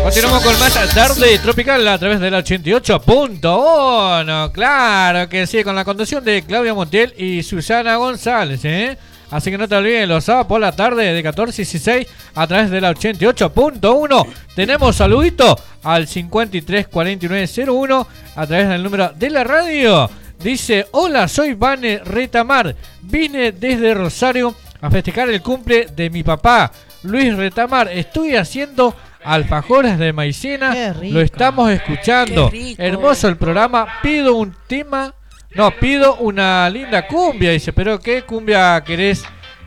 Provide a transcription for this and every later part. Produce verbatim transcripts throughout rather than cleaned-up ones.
Continuamos con más tarde tropical a través del ochenta y ocho punto uno. Claro que sí, con la conducción de Claudia Montiel y Susana González, ¿eh? Así que no te olvides, los sábados por la tarde de catorce a dieciséis a través de la ochenta y ocho punto uno. Tenemos saludito al cincuenta y tres cuarenta y nueve cero uno a través del número de la radio. Dice: hola, soy Vane Retamar. Vine desde Rosario a festejar el cumple de mi papá, Luis Retamar. Estoy haciendo alfajores de maicena. Lo estamos escuchando. Hermoso el programa. Pido un tema. No, pido una linda cumbia. Dice, pero ¿qué cumbia querés?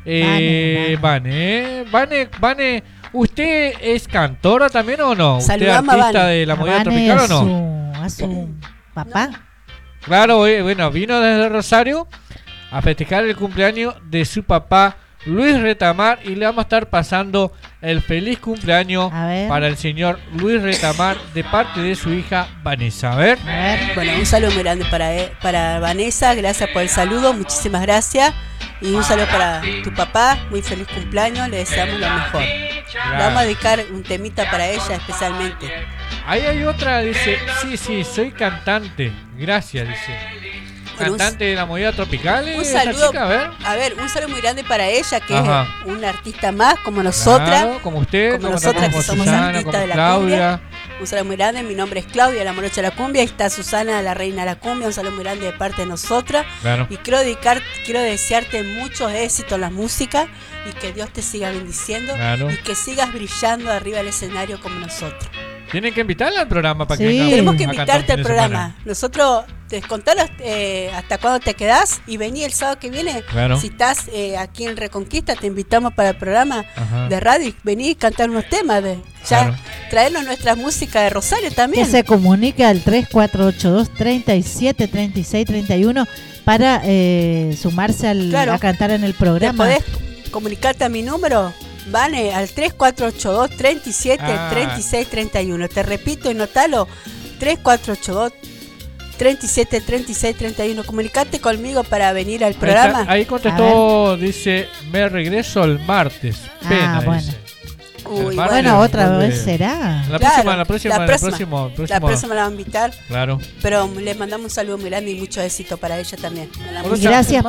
Eh, Vane, Vane, Vane, Vane, ¿usted es cantora también o no? ¿Usted es artista de la movida tropical o no? A su papá. Claro, eh, bueno, vino desde Rosario a festejar el cumpleaños de su papá, Luis Retamar, y le vamos a estar pasando el feliz cumpleaños para el señor Luis Retamar de parte de su hija Vanessa. A ver. A ver. Bueno, un saludo muy grande para, para Vanessa, gracias por el saludo, muchísimas gracias. Y un saludo para tu papá, muy feliz cumpleaños, le deseamos lo mejor. Claro. Le vamos a dedicar un temita para ella especialmente. Ahí hay otra, dice, sí, sí, soy cantante, gracias, dice. Cantante de la movida tropical. Un saludo, chica, a ver. A ver, un saludo muy grande para ella, que Ajá. es una artista más, como nosotras. Claro, como usted, como, como nosotras como que somos Susana, artistas de la Claudia. cumbia. Un saludo muy grande, mi nombre es Claudia, la morocha de la cumbia. Ahí está Susana, la reina de la cumbia. Un saludo muy grande de parte de nosotras. Claro. Y quiero dedicar, quiero desearte muchos éxitos en la música y que Dios te siga bendiciendo. Claro. Y que sigas brillando arriba del escenario como nosotros. Tienen que invitarla al programa para sí. que venga. Tenemos que invitarte al programa. Nosotros te contanos eh, hasta cuándo te quedás y vení el sábado que viene. Claro. Si estás eh, aquí en Reconquista, te invitamos para el programa Ajá. de radio. Vení y cantar unos temas. De, ya claro. traernos nuestra música de Rosario también. Que se comunique al tres cuatro ocho dos, tres siete, tres seis tres uno para eh, sumarse al, claro. a cantar en el programa. ¿Te podés comunicarte a mi número? Vale, al tres cuatro ocho dos, tres siete, tres seis tres uno. Te repito y notalo, tres cuatro ocho dos, tres siete, tres seis tres uno. Comunicate conmigo para venir al programa. Ahí, está, ahí contestó, dice, me regreso el martes. Pena, ah, bueno. dice. Uy, bueno, bueno, otra vuelve. vez será. La claro, próxima, la próxima, la próxima, la próxima, próxima. La próxima la va a invitar. Claro. Pero les mandamos un saludo muy grande y mucho éxito para ella también. Gracias.